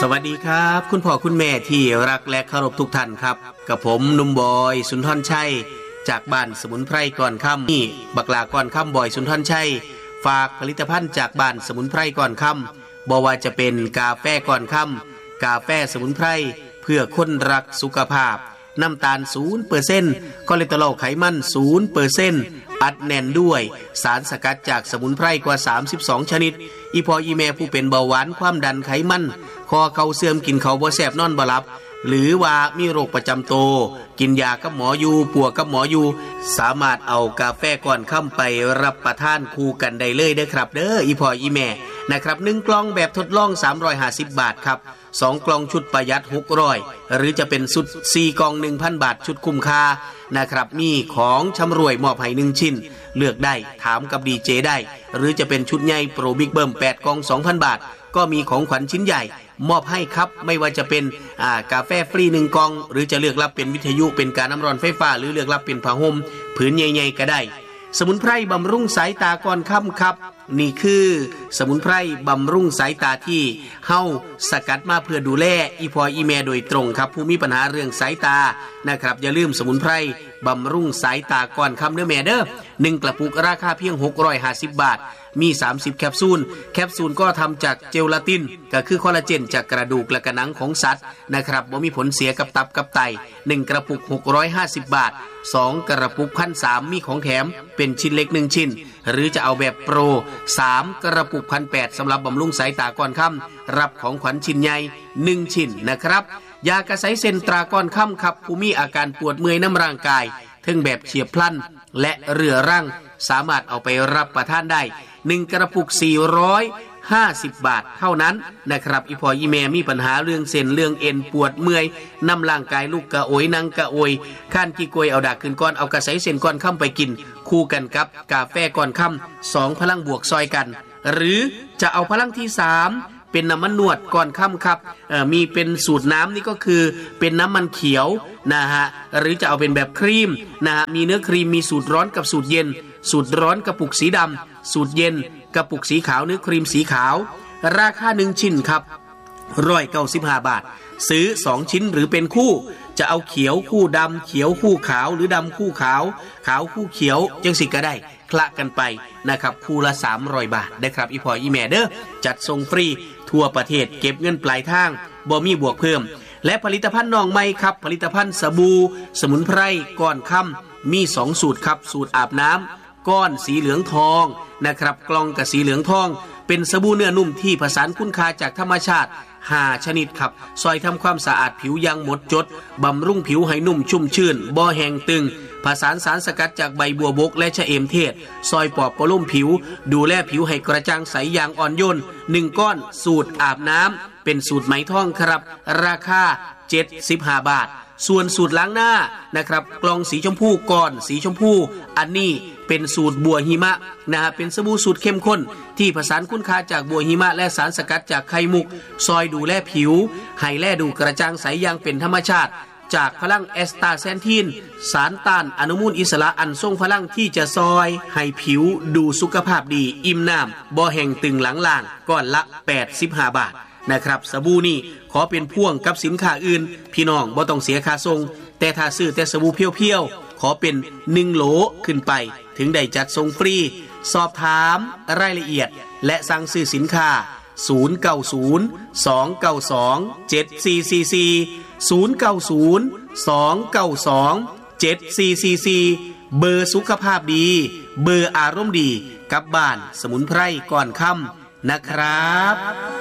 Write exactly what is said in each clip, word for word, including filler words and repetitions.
สวัสดีครับคุณพ่อคุณแม่ที่รักและเคารพทุกท่านครับกับผมหนุ่มบอยสุนทรชัยจากบ้านสมุนไพรก่อนค่ำนี่บักลาก่อนค่ำบอยสุนทรชัยฝากผลิตภัณฑ์จากบ้านสมุนไพรก่อนค่ำบอกว่าจะเป็นกาแฟก่อนค่ำกาแฟสมุนไพรเพื่อคนรักสุขภาพน้ำตาล ศูนย์เปอร์เซ็นต์ คอเลสเตอรอลไขมัน ศูนย์เปอร์เซ็นต์ อัดแน่นด้วยสารสกัดจากสมุนไพรกว่าสามสิบสองชนิดอีพออีแม่ผู้เป็นเบาหวานความดันไขมันคอเข่าเสื่อมกินข้าวบ่แซ่บนอนบ่หลับหรือว่ามีโรคประจำตัวกินยากับหมออยู่ปัวกับหมออยู่สามารถเอากาแฟก่อนค่ำไปรับประทานคู่กันได้เลยเด้อครับเด้ออีพออีแม่นะครับหนึ่งกล่องแบบทดลองสามร้อยห้าสิบบาทครับสองกล่องชุดประหยัดหกร้อยหรือจะเป็นชุดสี่กล่อง หนึ่งพัน บาทชุดคุ้มค่านะครับมีของชำร่วยมอบให้หนึ่งชิ้นเลือกได้ถามกับดีเจได้หรือจะเป็นชุดใหญ่โปรบิ๊กเบิ้มแปดกล่อง สองพัน บาทก็มีของขวัญชิ้นใหญ่มอบให้ครับไม่ว่าจะเป็นอ่ากาแฟฟรีหนึ่งกล่องหรือจะเลือกรับเป็นวิทยุเป็นการน้ำร้อนไฟฟ้าหรือเลือกรับเป็นผ้าห่มผืนใหญ่ๆก็ได้สมุนไพรบำรุงสายตาก่อนค่ำครับนี่คือสมุนไพรบำรุงสายตาที่เฮาสกัดมาเพื่อดูแลอีพออีแม่โดยตรงครับผู้มีปัญหาเรื่องสายตานะครับอย่าลืมสมุนไพรบำรุงสายตาก่อนค่ำเด้อแม่เด้อหนึ่งกระปุกราคาเพียงหกร้อยห้าสิบบาทมีสามสิบแคปซูลแคปซูลก็ทำจากเจลาตินก็คือคอลลาเจนจากกระดูกและกระหนังของสัตว์นะครับบ่มีผลเสียกับตับกับไตหนึ่งกระปุกหกร้อยห้าสิบบาทสองกระปุก หนึ่งพันสามร้อย มีของแถมเป็นชิ้นเล็กหนึ่งชิ้นหรือจะเอาแบบโปรสามกระปุก หนึ่งพันแปดร้อย สำหรับบำรุงสายตาก่อนค่ำรับของขวัญชิ้นใหญ่หนึ่งชิ้นนะครับยากระไสเซนตราก่อนค่ำครับผู้มีอาการปวดเมื่อยน้ำร่างกายทั้งแบบเฉียบพลันและเรื้อรังสามารถเอาไปรับประทานได้หนึ่งกระปุกสี่ร้อยห้าสิบบาทเท่านั้นนะครับอีพออีแม่มีปัญหาเรื่องเส้นเรื่องเอ็นปวดเมื่อยน้ำร่างกายลูกกระโอยนั่งกระโอยข้านกี่กวยเอาดากขึ้นก้อนเอากระไสเส้นก้อนค่ำไปกินคู่กันกับกาแฟก้อนค่ำสองพลังบวกซอยกันหรือจะเอาพลังที่สามเป็นน้ำมันนวดก่อนค่ำครับมีเป็นสูตรน้ำนี่ก็คือเป็นน้ำมันเขียวนะฮะหรือจะเอาเป็นแบบครีมนะฮะมีเนื้อครีมมีสูตรร้อนกับสูตรเย็นสูตรร้อนกระปุกสีดำสูตรเย็นกระปุกสีขาวเนื้อครีมสีขาวราคาหนึ่งชิ้นครับหนึ่งร้อยเก้าสิบห้าบาทซื้อสองชิ้นหรือเป็นคู่จะเอาเขียวคู่ดำเขียวคู่ขาวหรือดำคู่ขาวขาวคู่เขียวจังสิก็ได้คละกันไปนะครับคู่ละสามร้อยบาทได้ครับอีพออีแม่เด้อจัดส่งฟรีทั่วประเทศเก็บเงินปลายทางบ่มีบวกเพิ่มและผลิตภัณฑ์น้องใหม่ครับผลิตภัณฑ์สบู่สมุนไพรก้อนค่ำมีสองสูตรครับสูตรอาบน้ำก้อนสีเหลืองทองนะครับกล่องกับสีเหลืองทองเป็นสบู่เนื้อนุ่มที่ผสานคุณค่าจากธรรมชาติห้าชนิดครับซอยทำความสะอาดผิวอย่างหมดจดบำรุงผิวให้นุ่มชุ่มชื่นบ่แห้งตึงผสานสารสกัดจากใบบัวบกและชะเอมเทศซอยปอบประโลมผิวดูแลผิวให้กระจ่างใสอย่างอ่อนโยนหนึ่งก้อนสูตรอาบน้ำเป็นสูตรไหมทองครับราคาเจ็ดสิบห้าบาทส่วนสูตรล้างหน้านะครับกล่องสีชมพูก้อนสีชมพูอันนี้เป็นสูตรบัวหิมะนะฮะเป็นสบู่สูตรเข้มข้นที่ผสานคุณค่าจากบัวหิมะและสารสกัดจากไข่มุกซอยดูแลผิวให้แลดูกระจ่างใสอย่างเป็นธรรมชาติจากพลังแอสตาแซนทีนสารต้านอนุมูลอิสระอันทรงพลังที่จะซอยให้ผิวดูสุขภาพดีอิ่มน้ำบ่แห้งตึงหลังล่างก้อนละแปดสิบห้าบาทนะครับสบู่นี่ขอเป็นพ่วงกับสินค้าอื่นพี่น้องบ่ต้องเสียค่าส่งแต่ถ้าซื้อแต่สบู่เพียวๆขอเป็นหนึ่งโหลขึ้นไปถึงได้จัดส่งฟรีสอบถามรายละเอียดและสั่งซื้อสินค้าศูนย์ เก้า ศูนย์ สอง เก้า สอง เจ็ด สี่ สี่ สี่ ศูนย์ เก้า ศูนย์ สอง เก้า สอง เจ็ด สี่ สี่ สี่เบอร์สุขภาพดีเบอร์อารมณ์ดีกับบ้านสมุนไพรก่อนค่ำนะครับ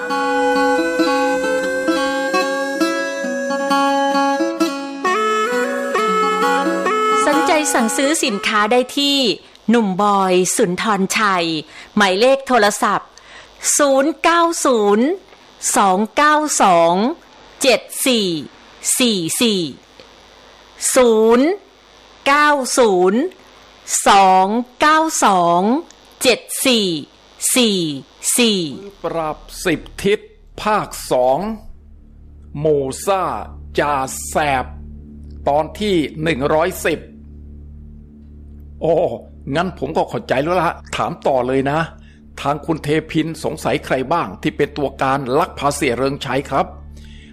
สนใจสั่งซื้อสินค้าได้ที่หนุ่มบอยสุนทรชัยหมายเลขโทรศัพท์ศูนย์ เก้า ศูนย์ สอง เก้า สอง เจ็ด สี่ สี่ สี่ ศูนย์ เก้า ศูนย์ สอง เก้า สอง เจ็ด สี่ สี่ สี่ปรับสิบทิศภาคสองโมซ่าจ่าแสบตอนที่หนึ่งร้อยสิบโอ้งั้นผมก็เข้าใจแล้วละถามต่อเลยนะทางคุณเทพินสงสัยใครบ้างที่เป็นตัวการลักพาเสียเริงชัยครับ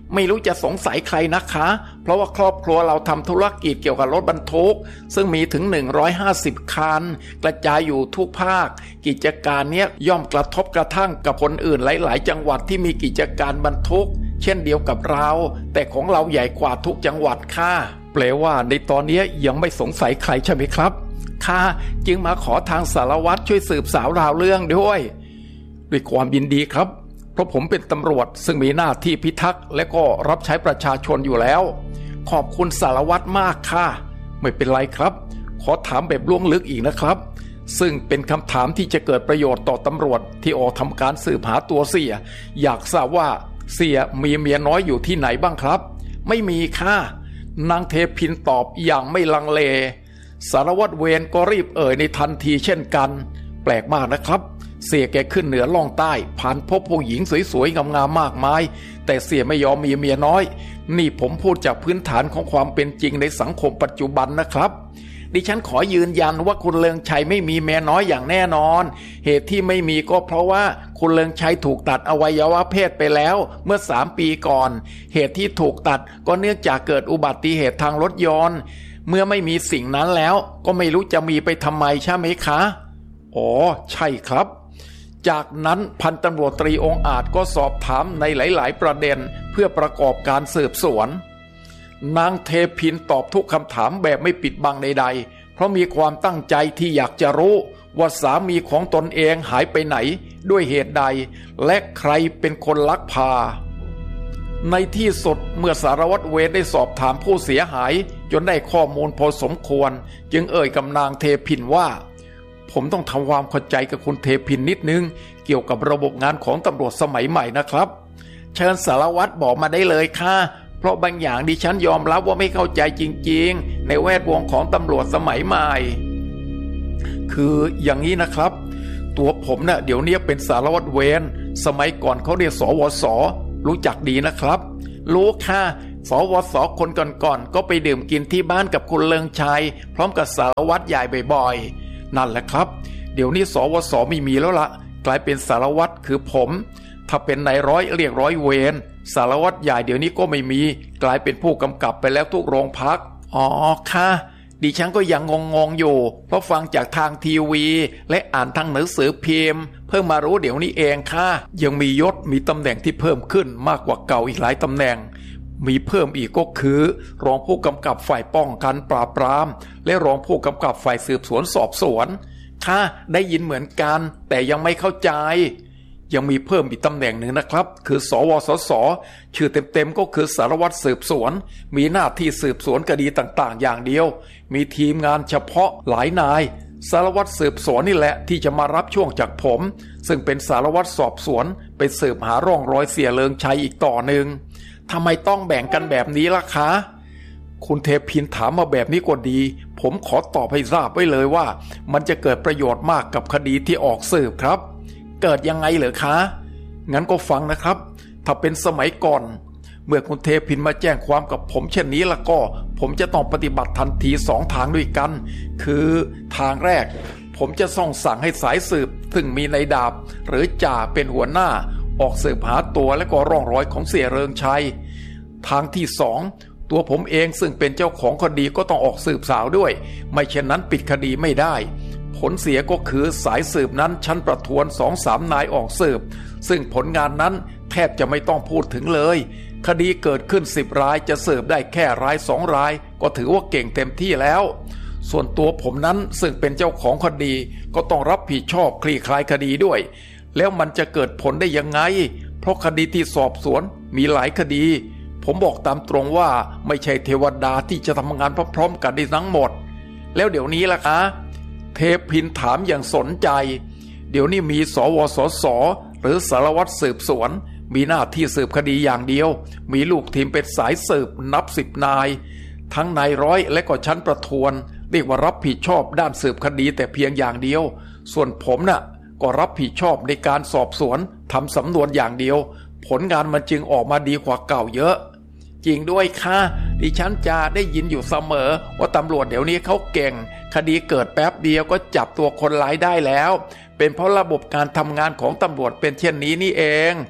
ไม่รู้จะสงสัยใครนะคะเพราะว่าครอบครัวเราทำธุรกิจเกี่ยวกับรถบรรทุกซึ่งมีถึงหนึ่งร้อยห้าสิบคันกระจายอยู่ทุกภาคกิจการเนี้ยย่อมกระทบกระทั่งกับคนอื่นหลายๆจังหวัดที่มีกิจการบรรทุกเช่นเดียวกับเราแต่ของเราใหญ่กว่าทุกจังหวัดค่ะแปลว่าในตอนนี้ยังไม่สงสัยใครใช่ไหมครับค่ะจึงมาขอทางสารวัตรช่วยสืบสาวราวเรื่องด้วยด้วยความยินดีครับเพราะผมเป็นตำรวจซึ่งมีหน้าที่พิทักษ์และก็รับใช้ประชาชนอยู่แล้วขอบคุณสารวัตรมากค่ะไม่เป็นไรครับขอถามแบบล่วงลึกอีกนะครับซึ่งเป็นคำถามที่จะเกิดประโยชน์ต่อตำรวจที่ออกทำการสืบหาตัวเสียอยากทราบว่าเสียมีเมียน้อยอยู่ที่ไหนบ้างครับไม่มีค่ะนางเทพินตอบอย่างไม่ลังเลสารวัตรเวรก็รีบเอ่ยในทันทีเช่นกันแปลกมากนะครับเสียแกขึ้นเหนือล่องใต้ผ่านพบผู้หญิงสวยๆงามๆมากมายแต่เสียไม่ยอมมีเมียน้อยนี่ผมพูดจากพื้นฐานของความเป็นจริงในสังคมปัจจุบันนะครับดิฉันขอยืนยันว่าคุณเลิงชัยไม่มีเมียน้อยอย่างแน่นอนเหตุที่ไม่มีก็เพราะว่าคุณเลิงชัยถูกตัดอวัยวะเพศไปแล้วเมื่อสามปีก่อนเหตุที่ถูกตัดก็เนื่องจากเกิดอุบัติเหตุทางรถยนต์เมื่อไม่มีสิ่งนั้นแล้วก็ไม่รู้จะมีไปทำไมใช่ไหมคะอ๋อใช่ครับจากนั้นพันตำรวจตรีองค์อาจก็สอบถามในหลายๆประเด็นเพื่อประกอบการสืบสวนนางเทพินตอบทุกคำถามแบบไม่ปิดบังใดๆเพราะมีความตั้งใจที่อยากจะรู้ว่าสามีของตนเองหายไปไหนด้วยเหตุใดและใครเป็นคนลักพาในที่สุดเมื่อสารวัตรเวรได้สอบถามผู้เสียหายจนได้ข้อมูลพอสมควรจึงเอ่ยกับนางเทพินว่าผมต้องทำความเข้าใจกับคุณเทพินนิดนึงเกี่ยวกับระบบงานของตำรวจสมัยใหม่นะครับเชิญสารวัตรบอกมาได้เลยค่ะเพราะบางอย่างดิฉันยอมรับว่าไม่เข้าใจจริงๆในแวดวงของตำรวจสมัยใหม่คืออย่างนี้นะครับตัวผมเนะ่ะเดี๋ยวนี้เป็นสารวัตรเวรสมัยก่อนเขาเรียกสวสรู้จักดีนะครับรู้ค่ะสวสคนก่อนๆก็ไปดื่มกินที่บ้านกับคุณเลิงชัยพร้อมกับสารวัตรใหญ่บ่อยๆนั่นแหละครับเดี๋ยวนี้สวสไม่มีแล้วละกลายเป็นสารวัตรคือผมถ้าเป็นนายร้อยเรียกร้อยเวรสารวัตรใหญ่เดี๋ยวนี้ก็ไม่มีกลายเป็นผู้กำกับไปแล้วทุกโรงพักอ๋อค่ะดิฉันก็ยังงงๆอยู่เพราะฟังจากทางทีวีและอ่านทางหนังสือพิมพ์เพิ่งมารู้เดี๋ยวนี้เองค่ะยังมียศมีตำแหน่งที่เพิ่มขึ้นมากกว่าเก่าอีกหลายตำแหน่งมีเพิ่มอีกก็คือรองผู้กำกับฝ่ายป้องกันปราบปรามและรองผู้กำกับฝ่ายสืบสวนสอบสวนค่ะได้ยินเหมือนกันแต่ยังไม่เข้าใจยังมีเพิ่มอีกตำแหน่งหนึ่งนะครับคือสวสสชื่อเต็มๆก็คือสารวัตรสืบสวนมีหน้าที่สืบสวนคดีต่างๆอย่างเดียวมีทีมงานเฉพาะหลายนายสารวัตรสืบสวนนี่แหละที่จะมารับช่วงจากผมซึ่งเป็นสารวัตรสอบสวนไปสืบหาร่องรอยเสียเลิงชัยอีกต่อหนึ่งทำไมต้องแบ่งกันแบบนี้ล่ะคะคุณเทพินถามมาแบบนี้ก็ดีผมขอตอบให้ทราบไว้เลยว่ามันจะเกิดประโยชน์มากกับคดีที่ออกสืบครับเกิดยังไงเหรอคะงั้นก็ฟังนะครับถ้าเป็นสมัยก่อนเมื่อคุณเทพินมาแจ้งความกับผมเช่นนี้แล้วก็ผมจะต้องปฏิบัติทันทีสองทางด้วยกันคือทางแรกผมจะส่งสั่งให้สายสืบซึ่งมีนายดาบหรือจ่าเป็นหัวหน้าออกสืบหาตัวและก็ร่องรอยของเสียเริงชัยทางที่สองตัวผมเองซึ่งเป็นเจ้าของคดีก็ต้องออกสืบสาวด้วยไม่เช่นนั้นปิดคดีไม่ได้ผลเสียก็คือสายสืบนั้นชั้นประทวนสองสามนายออกสืบซึ่งผลงานนั้นแทบจะไม่ต้องพูดถึงเลยคดีเกิดขึ้นสิบรายจะสืบได้แค่รายสองรายก็ถือว่าเก่งเต็มที่แล้วส่วนตัวผมนั้นซึ่งเป็นเจ้าของคดีก็ต้องรับผิดชอบคลี่คลายคดีด้วยแล้วมันจะเกิดผลได้ยังไงเพราะคดีที่สอบสวนมีหลายคดีผมบอกตามตรงว่าไม่ใช่เทวดาที่จะทำงานพร้อมๆกันได้ทั้งหมดแล้วเดี๋ยวนี้ล่ะคะเทพินถามอย่างสนใจเดี๋ยวนี้มีสวสสหรือสารวัตรสืบสวนมีหน้าที่สืบคดีอย่างเดียวมีลูกทีมเป็นสายสืบนับสิบนายทั้งนายร้อยและก็ชั้นประทวนเรียกว่ารับผิดชอบด้านสืบคดีแต่เพียงอย่างเดียวส่วนผมน่ะก็รับผิดชอบในการสอบสวนทำสำนวนอย่างเดียวผลงานมันจึงออกมาดีกว่าเก่าเยอะจริงด้วยค่ะดิฉันจะได้ยินอยู่เสมอว่าตำรวจเดี๋ยวนี้เขาเก่งคดีเกิดแป๊บเดียวก็จับตัวคนร้ายได้แล้วเป็นเพราะระบบการทำงานของตำรวจเป็นเช่นนี้นี่เอง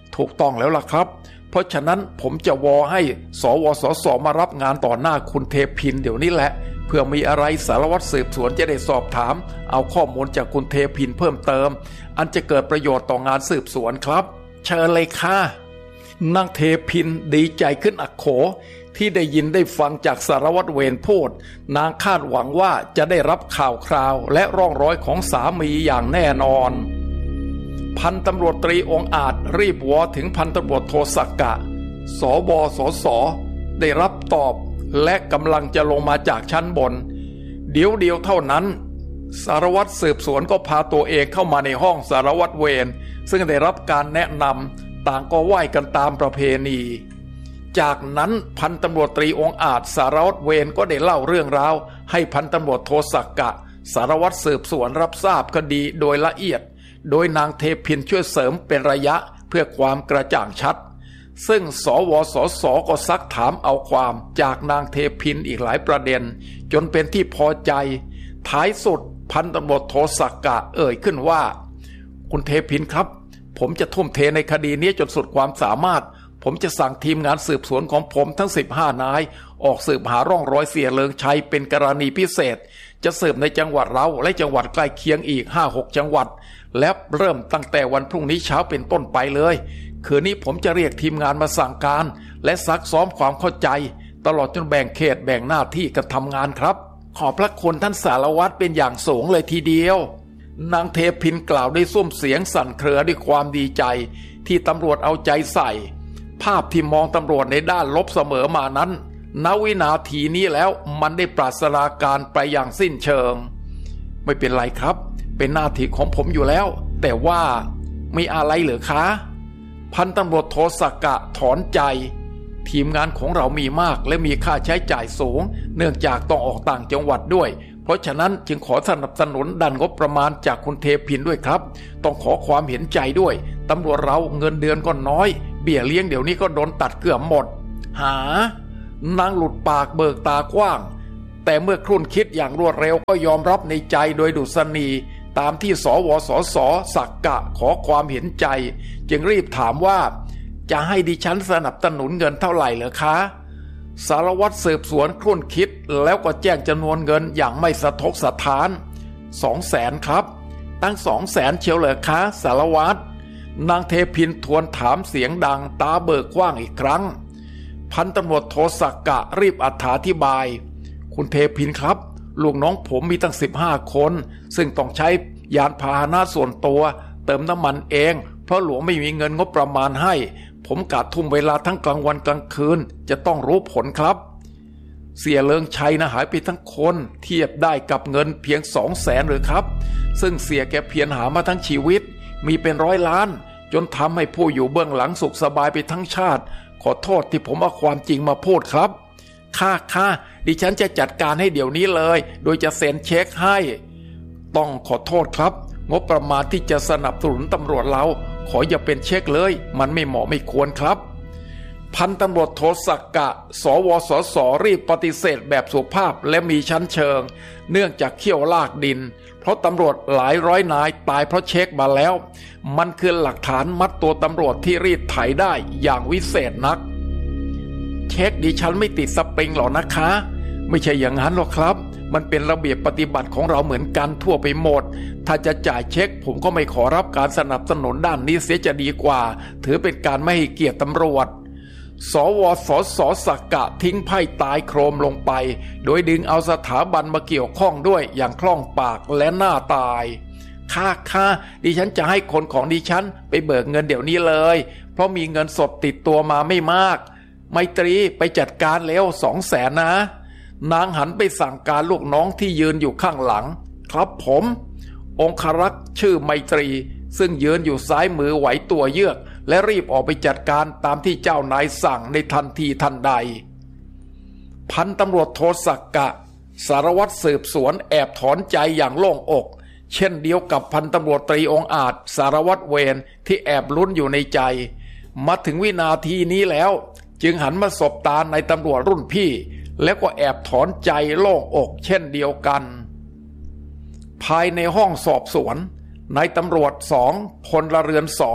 ถูกต้องแล้วล่ะครับเพราะฉะนั้นผมจะวอให้สวสสมารับงานต่อหน้าคุณเทพินเดี๋ยวนี้แหละเพื่อมีอะไรสารวัตรสืบสวนจะได้สอบถามเอาข้อมูลจากคุณเทพินเพิ่มเติมอันจะเกิดประโยชน์ต่องานสืบสวนครับเชิญเลยค่ะนางเทพินดีใจขึ้นอักโขที่ได้ยินได้ฟังจากสารวัตรเวรพูดนางคาดหวังว่าจะได้รับข่าวคราวและร่องรอยของสามีอย่างแน่นอนพันตำรวจตรีองค์อาจรีบวอถึงพันตำรวจโทสักกะสบสสได้รับตอบและกำลังจะลงมาจากชั้นบนเดี๋ยวเดียวเท่านั้นสารวัตรสืบสวนก็พาตัวเองเข้ามาในห้องสารวัตรเวรซึ่งได้รับการแนะนำต่างก็ไหว้กันตามประเพณีจากนั้นพันตำรวจตรีองค์อาจสารวัตรเวรก็ได้เล่าเรื่องราวให้พันตำรวจโทสักกะสารวัตรสืบสวนรับทราบคดีโดยละเอียดโดยนางเทพินช่วยเสริมเป็นระยะเพื่อความกระจ่างชัดซึ่งสวสสก็ซักถามเอาความจากนางเทพินอีกหลายประเด็นจนเป็นที่พอใจท้ายสุดพันตำรวจโทสักกะเอ่ยขึ้นว่าคุณเทพินครับผมจะทุ่มเทในคดีนี้จนสุดความสามารถผมจะสั่งทีมงานสืบสวนของผมทั้งสิบห้านายออกสืบหาร่องรอยเสียเลิงชัยเป็นกรณีพิเศษจะสืบในจังหวัดเราและจังหวัดใกล้เคียงอีก ห้าหก จังหวัดและเริ่มตั้งแต่วันพรุ่งนี้เช้าเป็นต้นไปเลยคืนนี้ผมจะเรียกทีมงานมาสั่งการและซักซ้อมความเข้าใจตลอดจนแบ่งเขตแบ่งหน้าที่กันทำงานครับขอบพระคุณท่านสารวัตรเป็นอย่างสูงเลยทีเดียวนางเทพินกล่าวด้วยซุ้มเสียงสั่นเครือด้วยความดีใจที่ตำรวจเอาใจใส่ภาพที่มองตำรวจในด้านลบเสมอมานั้นณวินาทีนี้แล้วมันได้ปราศนาการไปอย่างสิ้นเชิงไม่เป็นไรครับเป็นหน้าที่ของผมอยู่แล้วแต่ว่ามีอะไรเหรือคะพันตำรวจโทสักกะถอนใจทีมงานของเรามีมากและมีค่าใช้จ่ายสูงเนื่องจากต้องออกต่างจังหวัดด้วยเพราะฉะนั้นจึงขอสนับสนุนด้านงบประมาณจากคุณเทพินด้วยครับต้องขอความเห็นใจด้วยตำรวจเราเงินเดือนก็น้อยเบี้ยเลี้ยงเดี๋ยวนี้ก็โดนตัดเกือบหมดหานางหลุดปากเบิกตากว้างแต่เมื่อครุ่นคิดอย่างรวดเร็วก็ยอมรับในใจโดยดุษณีตามที่สวสสสักกะขอความเห็นใจจึงรีบถามว่าจะให้ดิฉันสนับสนุนเงินเท่าไหร่เหรอคะสารวัตรสืบสวนครุ่นคิดแล้วก็แจ้งจำนวนเงินอย่างไม่สะทกสะท้านสองแสนครับตั้งสองแสนเชียวเหรอคะสารวัตรนางเทพินทวนถามเสียงดังตาเบิกกว้างอีกครั้งพันตำรวจโทสักกะรีบอธิบายคุณเทพินครับลูกน้องผมมีตั้งสิบห้าคนซึ่งต้องใช้ยานพาหนะส่วนตัวเติมน้ำมันเองเพราะหลวงไม่มีเงินงบประมาณให้ผมกะทุ่มเวลาทั้งกลางวันกลางคืนจะต้องรู้ผลครับเสียเลิงชัยนะหายไปทั้งคนเทียบได้กับเงินเพียงสองแสนหรือครับซึ่งเสียแกเพียรหามาทั้งชีวิตมีเป็นร้อยล้านจนทำให้ผู้อยู่เบื้องหลังสุขสบายไปทั้งชาติขอโทษที่ผมเอาความจริงมาพูดครับค่าค่าดิฉันจะจัดการให้เดี๋ยวนี้เลยโดยจะเซ็นเช็คให้ต้องขอโทษครับงบประมาณที่จะสนับสนุนตำรวจเราขออย่าเป็นเช็คเลยมันไม่เหมาะไม่ควรครับพันตำรวจโทสักกะสวสสรีบปฏิเสธแบบสุภาพและมีชั้นเชิงเนื่องจากเขี้ยวลากดินเพราะตำรวจหลายร้อยนายตายเพราะเช็คมาแล้วมันคือหลักฐานมัดตัวตำรวจที่รีดไถได้อย่างวิเศษนักเช็คดิฉันไม่ติดสปริงหรอกนะคะไม่ใช่อย่างนั้นหรอกครับมันเป็นระเบียบปฏิบัติของเราเหมือนกันทั่วไปหมดถ้าจะจ่ายเช็คผมก็ไม่ขอรับการสนับสนุนด้านนี้เสียจะดีกว่าถือเป็นการไม่ให้เกียรติตำรวจสวสสสักกะทิ้งไพ่ตายโครมลงไปโดยดึงเอาสถาบันมาเกี่ยวข้องด้วยอย่างคล่องปากและหน้าตายค่าค่าดิฉันจะให้คนของดิฉันไปเบิกเงินเดี๋ยวนี้เลยเพราะมีเงินสดติดตัวมาไม่มากไมตรีไปจัดการแล้วสองแสนนะนางหันไปสั่งการลูกน้องที่ยืนอยู่ข้างหลังครับผมองครักษ์ชื่อไมตรีซึ่งยืนอยู่ซ้ายมือไหวตัวเยือกและรีบออกไปจัดการตามที่เจ้านายสั่งในทันทีทันใดพันตำรวจโทสักกะสารวัตรสืบสวนแอบถอนใจอย่างโล่งอกเช่นเดียวกับพันตำรวจตรีองค์อาจสารวัตรเวรที่แอบลุ้นอยู่ในใจมาถึงวินาทีนี้แล้วจึงหันมาสบตาในตำรวจรุ่นพี่แล้วก็แอบถอนใจโล่งอกเช่นเดียวกันภายในห้องสอบสวนนายตำรวจสองพลเรือนสอง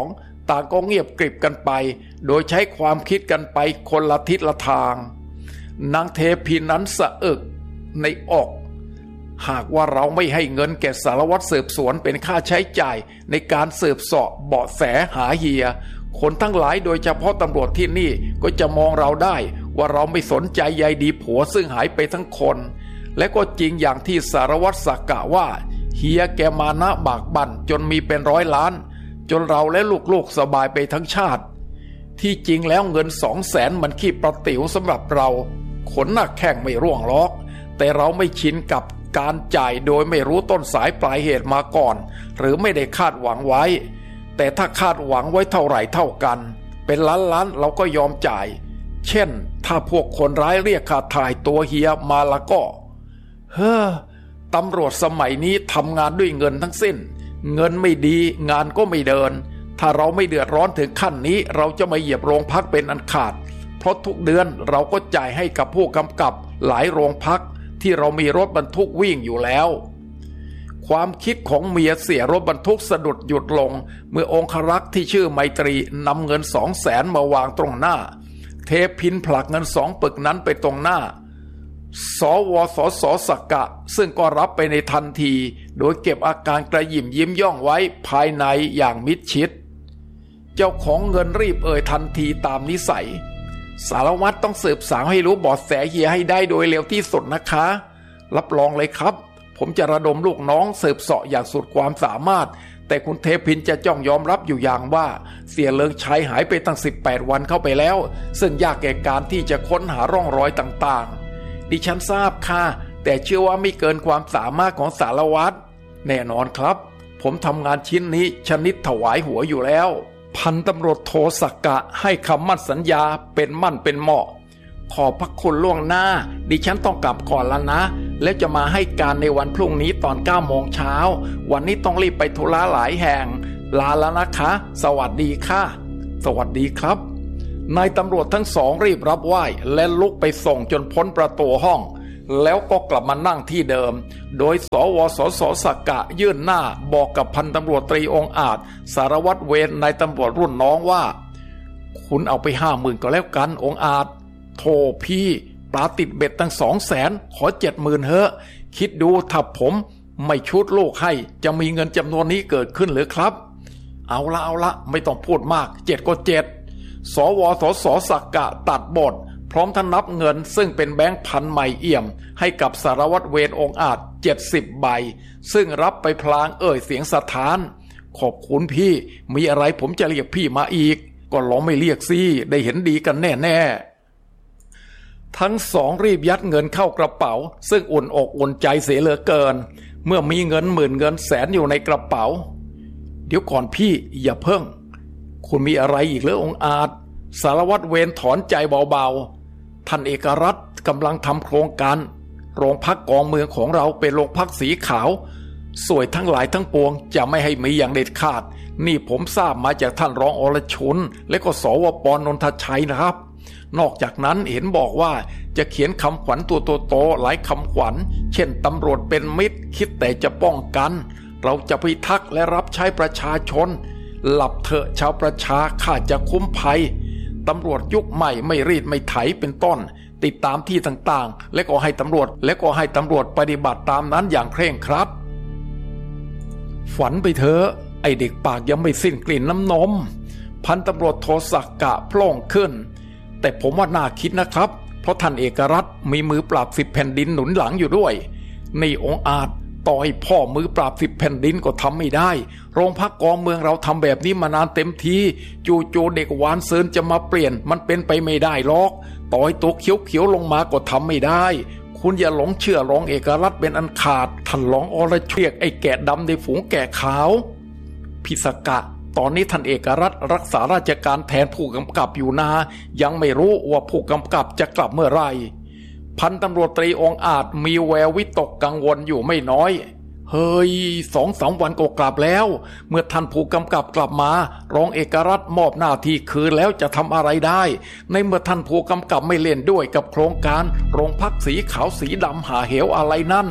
ต่างก็เงียบกริบกันไปโดยใช้ความคิดกันไปคนละทิศละทางนางเทพีนั้นสะอึกในอกหากว่าเราไม่ให้เงินแก่สารวัตรสืบสวนเป็นค่าใช้จ่ายในการสืบเสาะเบาะแสหาเหียคนทั้งหลายโดยเฉพาะตำรวจที่นี่ก็จะมองเราได้ว่าเราไม่สนใจใยดีผัวซึ่งหายไปทั้งคนและก็จริงอย่างที่สารวัตรสักกะว่าเฮียแกมานะบากบั่นจนมีเป็นร้อยล้านจนเราและลูกๆสบายไปทั้งชาติที่จริงแล้วเงินสองแสนมันขี้ประติ๋วสำหรับเราขนหน้าแข้งไม่ร่วงล็อกแต่เราไม่ชินกับการจ่ายโดยไม่รู้ต้นสายปลายเหตุมาก่อนหรือไม่ได้คาดหวังไว้แต่ถ้าคาดหวังไว้เท่าไหร่เท่ากันเป็นล้านล้านเราก็ยอมจ่ายเช่นถ้าพวกคนร้ายเรียกค่าถ่ายตัวเฮียมาละก็เฮ้อตำรวจสมัยนี้ทำงานด้วยเงินทั้งสิ้นเงินไม่ดีงานก็ไม่เดินถ้าเราไม่เดือดร้อนถึงขั้นนี้เราจะไม่เหยียบโรงพักเป็นอันขาดเพราะทุกเดือนเราก็จ่ายให้กับผู้กำกับหลายโรงพักที่เรามีรถบรรทุกวิ่งอยู่แล้วความคิดของเมียเสียรถบรรทุกสะดุดหยุดลงเมื่อองครักษ์ที่ชื่อไมตรีนำเงินสองแสนมาวางตรงหน้าเทพินผลักเงินสองปึกนั้นไปตรงหน้าสวสสสักกะซึ่งก็รับไปในทันทีโดยเก็บอาการกระหยิ่มยิ้มย่องไว้ภายในอย่างมิดชิดเจ้าของเงินรีบเอ่ยทันทีตามนิสัยสารวัตรต้องสืบสาวให้รู้เบาะแสเฮียให้ได้โดยเร็วที่สุดนะคะรับรองเลยครับผมจะระดมลูกน้องสืบเสาะอย่างสุดความสามารถแต่คุณเทพินจะจ้องยอมรับอยู่อย่างว่าเสียเลิงชัยหายไปตั้งสิบแปดวันเข้าไปแล้วซึ่งยากแก่การที่จะค้นหาร่องรอยต่างๆดิฉันทราบค่ะแต่เชื่อว่าไม่เกินความสามารถของสารวัตรแน่นอนครับผมทำงานชิ้นนี้ชนิดถวายหัวอยู่แล้วพันตำรวจโทสักกะให้คำมั่นสัญญาเป็นมั่นเป็นเหมาะขอบพระคุณล่วงหน้าดิฉันต้องกลับก่อนแล้วนะและจะมาให้การในวันพรุ่งนี้ตอนเก้าโมงเช้าวันนี้ต้องรีบไปธุระหลายแห่งลาแล้วนะคะสวัสดีค่ะสวัสดีครับนายตำรวจทั้งสองรีบรับไหว้และลุกไปส่งจนพ้นประตูห้องแล้วก็กลับมานั่งที่เดิมโดยสวสสสักกะยื่นหน้าบอกกับพันตำรวจตรีองค์อาจสารวัตรเวรนายตำรวจรุ่นน้องว่าคุณเอาไปห้าหมื่นก็แล้วกันองค์อาจโธ่พี่ปลาติดเบ็ดตั้งสองแสนขอเจ็ดหมื่นเถอะคิดดูถ้าผมไม่ชุดลูกให้จะมีเงินจำนวนนี้เกิดขึ้นหรือครับเอาละเอาละไม่ต้องพูดมากเจ็ดก็เจ็ดสวสสสักกะตัดบทพร้อมทั้งนับเงินซึ่งเป็นแบงค์พันใหม่เอี่ยมให้กับสารวัตรเวรองค์อาจเจ็ดสิบใบซึ่งรับไปพลางเอ่ยเสียงสถานขอบคุณพี่มีอะไรผมจะเรียกพี่มาอีกก็ลองไม่เรียกสิได้เห็นดีกันแน่ๆทั้งสองรีบยัดเงินเข้ากระเป๋าซึ่งอุ่นอกอุ่นใจเสียเหลือเกินเมื่อมีเงินหมื่นเงินแสนอยู่ในกระเป๋าเดี๋ยวก่อนพี่อย่าเพิ่งคุณมีอะไรอีกเหรอองค์อาจสารวัตรเวรถอนใจเบาๆท่านเอกรัตน์กำลังทำโครงการโรงพักกองเมืองของเราเป็นโรงพักสีขาวสวยทั้งหลายทั้งปวงจะไม่ให้มีอย่างเด็ดขาดนี่ผมทราบมาจากท่านรองอรชุนและก็สวปนนทชัยนะครับนอกจากนั้นเห็นบอกว่าจะเขียนคำขวัญตัวโตๆหลายคำขวัญเช่นตำรวจเป็นมิตรคิดแต่จะป้องกันเราจะพิทักษ์และรับใช้ประชาชนหลับเถอะชาวประชาข้าจะคุ้มภัยตำรวจยุคใหม่ไม่รีดไม่ไถเป็นต้นติดตามที่ต่างๆและก็ให้ตำรวจและก็ให้ตำรวจปฏิบัติตามนั้นอย่างเคร่งครัดฝันไปเถอะไอเด็กปากยังไม่สิ้นกลิ่นน้ำนมพันตำรวจโทสักกะโพล่งขึ้นแต่ผมว่าน่าคิดนะครับเพราะท่านเอกรัตน์มีมือปราบสิบแผ่นดินหนุนหลังอยู่ด้วยนี่องค์อาจต่อให้พ่อมือปราบสิบแผ่นดินก็ทำไม่ได้โรงพักกองเมืองเราทำแบบนี้มานานเต็มทีจู่ๆเด็กหวานเซินจะมาเปลี่ยนมันเป็นไปไม่ได้หรอกต่อยตัวเขียวๆลงมาก็ทำไม่ได้คุณอย่าหลงเชื่อรองเอกรัตน์เป็นอันขาดท่านรองอรเรียกไอ้แกะดำในฝูงแกะขาวพิสกะตอนนี้ท่านเอกรัตน์รักษาราชการแทนผู้กำกับอยู่นายังไม่รู้ว่าผู้กำกับจะกลับเมื่อไรพันตำรวจตรีองค์อาจมีแวววิตกกังวลอยู่ไม่น้อยเฮ้ยสองสามวันก็กลับแล้วเมื่อท่านผู้กำกับกลับมารองเอกรัตน์มอบหน้าที่คืนแล้วจะทำอะไรได้ในเมื่อท่านผู้กำกับไม่เล่นด้วยกับโครงการโรงพักสีขาวสีดำหาเหวอะไรนั่น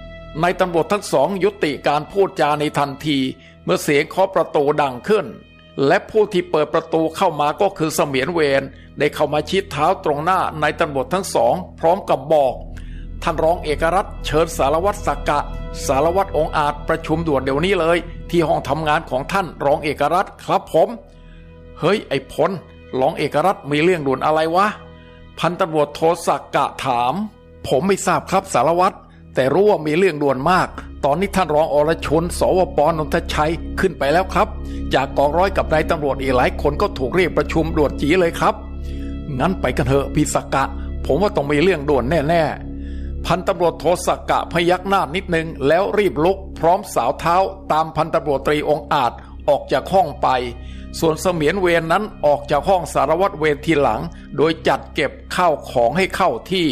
นายตำรวจทั้งสองยุติการพูดจาในทันทีเมื่อเสียงเคาะประตูดังขึ้นและผู้ที่เปิดประตูเข้ามาก็คือเสมียนเวรได้เข้ามาชี้เท้าตรงหน้านายตำรวจทั้งสองพร้อมกับบอกท่านรองเอกรัตน์เชิญสารวัตรสักกะสารวัตรองค์อาจประชุมด่วนเดี๋ยวนี้เลยที่ห้องทำงานของท่านรองเอกรัตน์ครับผมเฮ้ยไอ้พลรองเอกรัตน์มีเรื่องด่วนอะไรวะพันตำรวจโทสักกะถามผมไม่ทราบครับสารวัตรแต่รู้ว่ามีเรื่องด่วนมากตอนนี้ท่านรองอรชนสวป.นนทชัยขึ้นไปแล้วครับจากกองร้อยกับนายตำรวจอีกหลายคนก็ถูกเรียกประชุมด่วนจีเลยครับงั้นไปกันเถอะพี่สักกะผมว่าต้องมีเรื่องด่วนแน่ๆพันตำรวจโทสักกะพยักหน้านิดนึงแล้วรีบลุกพร้อมสาวเท้าตามพันตำรวจตรีองค์อาจออกจากห้องไปส่วนเสมียนเวรนั้นออกจากห้องสารวัตรเวรทีหลังโดยจัดเก็บข้าวของให้เข้าที่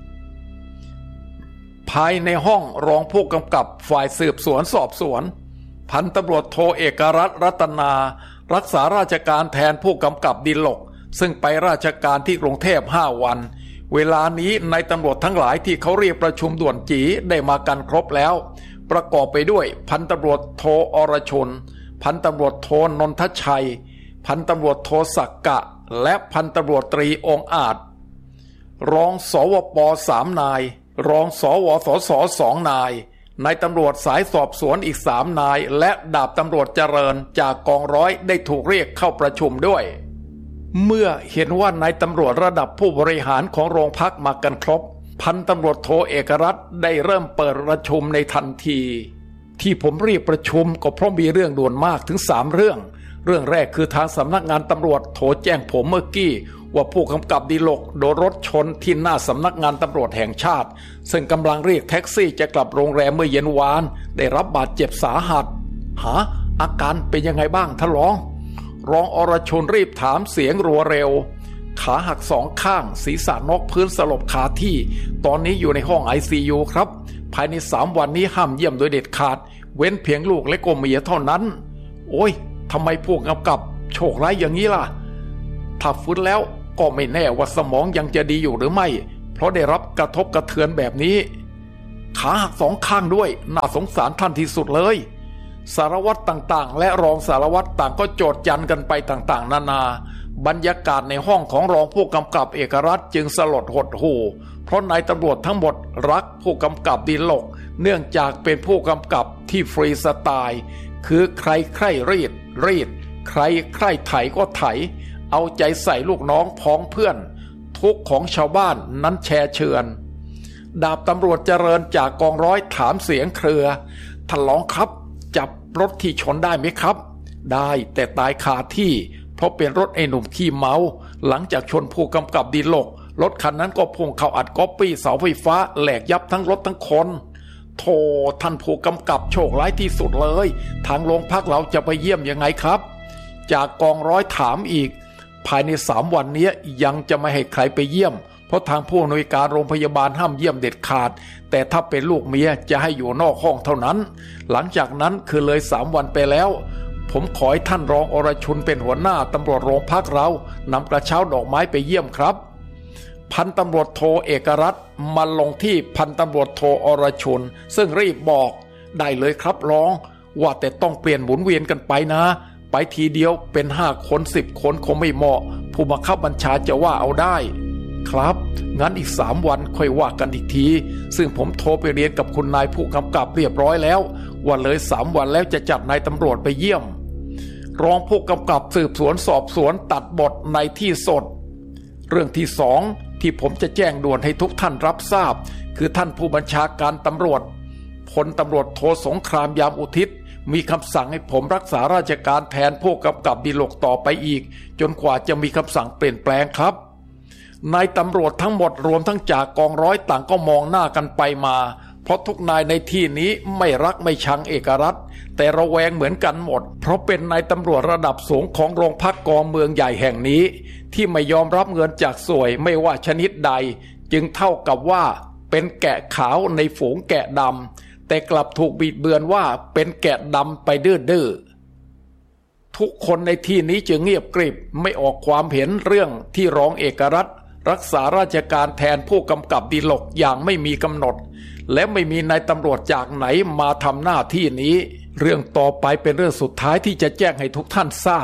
ภายในห้องรองผู้กำกับฝ่ายสืบสวนสอบสวนพันตำรวจโทเอกรัตน์รัตนารักษาราชการแทนผู้กำกับดิลกซึ่งไปราชการที่กรุงเทพห้าวันเวลานี้นายตำรวจทั้งหลายที่เขาเรียกประชุมด่วนจีได้มากันครบแล้วประกอบไปด้วยพันตำรวจโทอรชนพันตำรวจโทนนทชัยพันตำรวจโทสักกะและพันตำรวจตรีองค์อาจรองสวป.สามนายรองสวสสสองนายนายตำรวจสายสอบสวนอีกสามนายและดาบตำรวจเจริญจากกองร้อยได้ถูกเรียกเข้าประชุมด้วยเมื่อเห็นว่านายตำรวจระดับผู้บริหารของโรงพักมากันครบพันตำรวจโทเอกรัตน์ได้เริ่มเปิดประชุมในทันทีที่ผมเรียกประชุมก็เพราะมีเรื่องด่วนมากถึงสามเรื่องเรื่องแรกคือทางสำนักงานตำรวจโทรแจ้งผมเมื่อกี้ว่าผู้กำกับดิลกโดนรถชนที่หน้าสำนักงานตำรวจแห่งชาติซึ่งกำลังเรียกแท็กซี่จะกลับโรงแรมเมื่อเย็นวานได้รับบาดเจ็บสาหัสหาอาการเป็นยังไงบ้างท่านรองรองอรชนรีบถามเสียงรัวเร็วขาหักสองข้างศีรษะนอกพื้นสลบคาที่ตอนนี้อยู่ในห้อง ไอ ซี ยู ครับภายในสามวันนี้ห้ามเยี่ยมโดยเด็ดขาดเว้นเพียงลูกและก็เมียเท่านั้นโอ้ยทำไมพวกกำกับโชคร้ายอย่างนี้ล่ะถ้าฟื้นแล้วก็ไม่แน่ว่าสมองยังจะดีอยู่หรือไม่เพราะได้รับกระทบกระเทือนแบบนี้ขาหักสองข้างด้วยน่าสงสารท่านที่สุดเลยสารวัตรต่างๆและรองสารวัตรต่างก็โจษจันกันไปต่างๆนานาบรรยากาศในห้องของรองผู้กำกับเอกรัตน์จึงสลดหดหู่เพราะนายตำรวจทั้งหมดรักผู้กำกับดิลกเนื่องจากเป็นผู้กำกับที่ฟรีสไตล์คือใครใคร่รีดรีดใครใคร่ไถก็ไถเอาใจใส่ลูกน้องพ้องเพื่อนทุกของชาวบ้านนั้นแชร์เชือนดาบตำรวจเจริญจากกองร้อยถามเสียงเครือท่านรองครับจับรถที่ชนได้ไหมครับได้แต่ตายคาที่เพราะเป็นรถไอ้หนุ่มขี้เมาหลังจากชนผู้กำกับดิลกรถคันนั้นก็พุ่งเข้าอัดก๊อปปี้เสาไฟฟ้าแหลกยับทั้งรถทั้งคนโธ่ท่านผู้กำกับโชคร้ายที่สุดเลยทางโรงพักเราจะไปเยี่ยมยังไงครับจากกองร้อยถามอีกภายในสามวันนี้ยังจะไม่ให้ใครไปเยี่ยมเพราะทางผู้อำนวยการโรงพยาบาลห้ามเยี่ยมเด็ดขาดแต่ถ้าเป็นลูกเมียจะให้อยู่นอกห้องเท่านั้นหลังจากนั้นคือเลยสามวันไปแล้วผมขอให้ท่านรองอรชุนเป็นหัวหน้าตำรวจโรงพักเรานำกระเช้าดอกไม้ไปเยี่ยมครับพันตำรวจโทเอกรัตน์มาลงที่พันตำรวจโทอรชุนซึ่งรีบบอกได้เลยครับรองว่าแต่ต้องเปลี่ยนหมุนเวียนกันไปนะไปทีเดียวเป็นห้าคนสิบคนคงไม่เหมาะผู้บังคับบัญชาจะว่าเอาได้ครับงั้นอีกสามวันค่อยว่ากันอีกทีซึ่งผมโทรไปเรียนกับคุณนายผู้กำกับเรียบร้อยแล้วว่าเลยสามวันแล้วจะจัดนายตำรวจไปเยี่ยมรองผู้กำกับสืบสวนสอบสวนตัดบทในที่สดเรื่องที่สองที่ผมจะแจ้งด่วนให้ทุกท่านรับทราบคือท่านผู้บัญชาการตำรวจพลตำรวจโทสงครามยามอุทิศมีคำสั่งให้ผมรักษาราชการแทนผู้กำกับดิลกต่อไปอีกจนกว่าจะมีคำสั่งเปลี่ยนแปลงครับนายตำรวจทั้งหมดรวมทั้งจากกองร้อยต่างก็มองหน้ากันไปมาเพราะทุกนายในที่นี้ไม่รักไม่ชังเอกรัตน์แต่ระแวงเหมือนกันหมดเพราะเป็นนายตำรวจระดับสูงของโรงพักกองเมืองใหญ่แห่งนี้ที่ไม่ยอมรับเงินจากสวยไม่ว่าชนิดใดจึงเท่ากับว่าเป็นแกะขาวในฝูงแกะดำแต่กลับถูกบิดเบือนว่าเป็นแกะดำไปดื้อๆทุกคนในที่นี้จึงเงียบกริบไม่ออกความเห็นเรื่องที่รองเอกรัตน์รักษาราชการแทนผู้กำกับดิลกอย่างไม่มีกำหนดและไม่มีนายตำรวจจากไหนมาทำหน้าที่นี้เรื่องต่อไปเป็นเรื่องสุดท้ายที่จะแจ้งให้ทุกท่านทราบ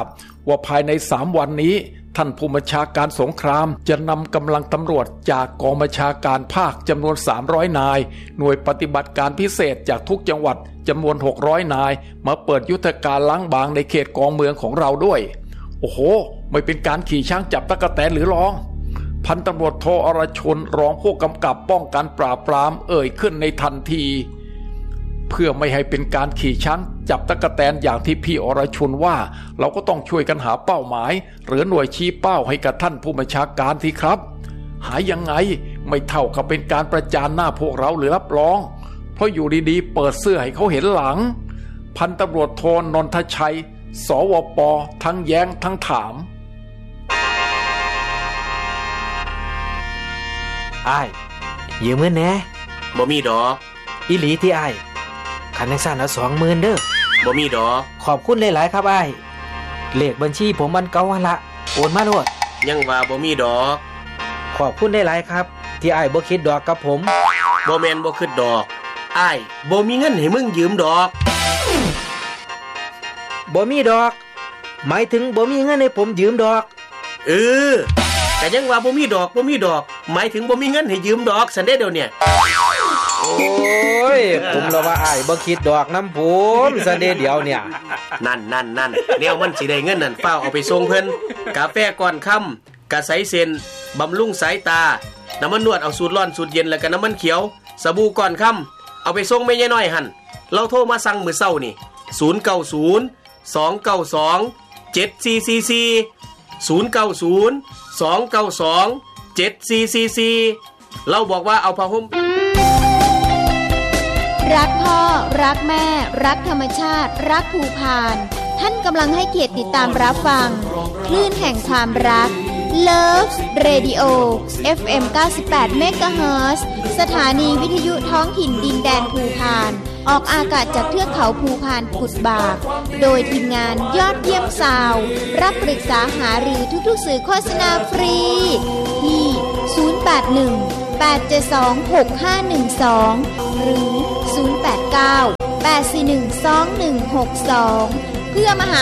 ว่าภายในสามวันนี้ท่านผู้บัญชาการสงครามจะนำกำลังตำรวจจากกองบัญชาการภาคจำนวนสามร้อยนายหน่วยปฏิบัติการพิเศษจากทุกจังหวัดจำนวนหกร้อยนายมาเปิดยุทธการล้างบางในเขตกองเมืองของเราด้วยโอ้โหไม่เป็นการขี่ช้างจับตั๊กแตนหรือรองพันตำรวจโทอรชนรองผู้กำกับป้องกันปราบปรามเอ่ยขึ้นในทันทีเพื่อไม่ให้เป็นการขี่ช้างจับตั๊กแตนอย่างที่พี่อรชนว่าเราก็ต้องช่วยกันหาเป้าหมายหรือหน่วยชี้เป้าให้กับท่านผู้บัญชาการทีครับหายังไงไม่เท่ากับเป็นการประจานหน้าพวกเราหรือรับรองเพราะอยู่ดีๆเปิดเสื้อให้เขาเห็นหลังพันตำรวจโทนนทชัยสวปทั้งแย้งทั้งถามอ้ายยืมเงินแหน่บ่มีดอกอีหลีที่อ้ายคันจังซั่นเอา สองหมื่น เด้อบ่มีดอกขอบคุณหลายๆครับอ้ายเลขบัญชีผมมันเก่าหั่นละโอนมาโลดยังว่าบ่มีดอกขอบคุณหลายๆครับที่อ้ายบ่คิดดอกกับผมบ่แม่นบ่คิดดอกอ้ายบ่มีเงินให้มึงยืมดอกบ่มีดอกหมายถึงบ่มีเงินให้ผมยืมดอกเออแต่ยังว่าบ่มีดอกบ่มีดอกหมายถึงบ่มีเงินให้ยืมดอกซันเด้เดี๋ยวเนี่ยโอ้ยผมละว่าอ้ายบ่คิดดอกนำผมซันเด้เดี๋ยวเนี่ยนั่นๆๆแนวมันสิได้เงินนั่นฟ้าวเอาไปส่งเพิ่นกาแฟก่อนค่ำกะใสเส้นบำรุงสายตาน้ำมันนวดเอาสูตรร้อนสูตรเย็นแล้วก็น้ำมันเขียวสบู่ก่อนค่ำเอาไปส่งแม่ยายน้อยหั่นเราโทรมาสั่งมื้อเช้านี่ศูนย์ เก้า ศูนย์ สอง เก้า สอง เจ็ด สี่ สี่ สี่ ศูนย์ เก้า ศูนย์ สอง เก้า สอง เจ็ด สี่ สี่ สี่เราบอกว่าเอาผ้าห่มรักพ่อรักแม่รักธรรมชาติรักภูพานท่านกำลังให้เกียรติติดตามรับฟังคลื่นแห่งความรัก Love Radio เอฟ เอ็ม เก้าสิบแปด เมกะเฮิรตซ์ สถานีวิทยุท้องถิ่นดินแดนภูพานออกอากาศจากเทือกเขาภูพานกุดบากโดยทีมงานยอดเยี่ยมซาวด์รับปรึกษาหารือทุกๆสื่อโฆษณาฟรีที่ศูนย์ แปด หนึ่ง แปด เจ็ด สอง หก ห้า หนึ่ง สองหรือศูนย์ แปด เก้า แปด สี่ หนึ่ง สอง หนึ่ง หก สองเพื่อมาหา